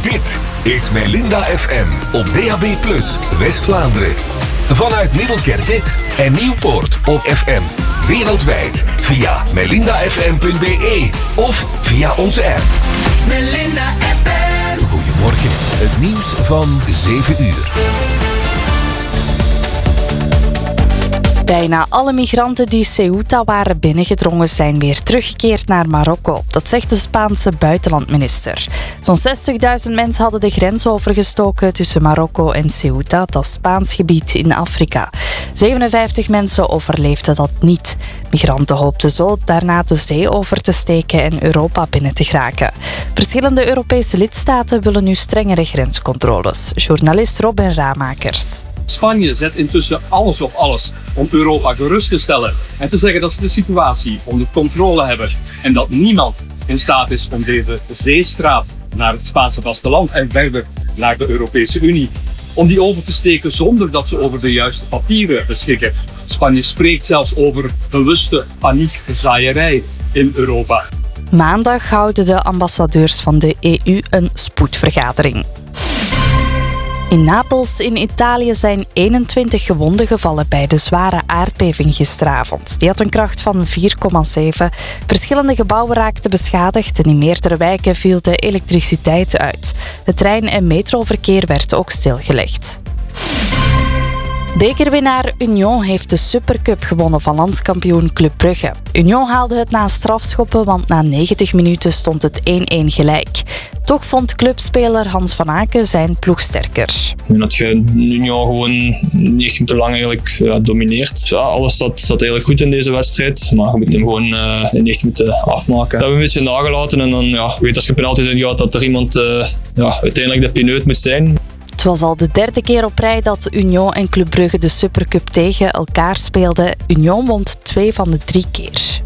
Dit is Melinda FM op DAB+, West-Vlaanderen. Vanuit Middelkerke en Nieuwpoort op FM. Wereldwijd via melindafm.be of via onze app. Melinda FM. Goedemorgen, het nieuws van 7 uur. Bijna alle migranten die Ceuta waren binnengedrongen zijn weer teruggekeerd naar Marokko. Dat zegt de Spaanse buitenlandminister. Zo'n 60.000 mensen hadden de grens overgestoken tussen Marokko en Ceuta, dat Spaans gebied in Afrika. 57 mensen overleefden dat niet. Migranten hoopten zo daarna de zee over te steken en Europa binnen te geraken. Verschillende Europese lidstaten willen nu strengere grenscontroles. Journalist Robin Ramakers. Spanje zet intussen alles op alles om Europa gerust te stellen en te zeggen dat ze de situatie onder controle hebben en dat niemand in staat is om deze zeestraat naar het Spaanse vasteland en verder naar de Europese Unie, om die over te steken zonder dat ze over de juiste papieren beschikken. Spanje spreekt zelfs over bewuste paniekzaaierij in Europa. Maandag houden de ambassadeurs van de EU een spoedvergadering. In Napels in Italië zijn 21 gewonden gevallen bij de zware aardbeving gisteravond. Die had een kracht van 4,7. Verschillende gebouwen raakten beschadigd en in meerdere wijken viel de elektriciteit uit. Het trein- en metroverkeer werd ook stilgelegd. Bekerwinnaar Union heeft de Supercup gewonnen van landskampioen Club Brugge. Union haalde het na strafschoppen, want na 90 minuten stond het 1-1 gelijk. Toch vond clubspeler Hans van Aken zijn ploeg sterker. Dat je Union gewoon 90 minuten lang eigenlijk domineert. Ja, alles zat eigenlijk goed in deze wedstrijd, maar je moet hem gewoon in 90 minuten afmaken. Dat hebben we een beetje nagelaten en dan weet als je penalties ingaat dat er iemand uiteindelijk de pineut moet zijn. Het was al de derde keer op rij dat Union en Club Brugge de Supercup tegen elkaar speelden. Union won 2 van de 3 keer.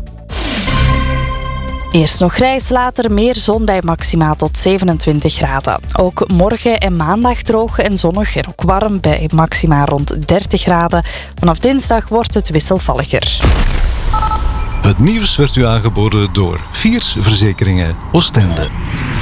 Eerst nog grijs, later meer zon bij maxima tot 27 graden. Ook morgen en maandag droog en zonnig en ook warm bij maxima rond 30 graden. Vanaf dinsdag wordt het wisselvalliger. Het nieuws werd u aangeboden door Viers Verzekeringen Oostende.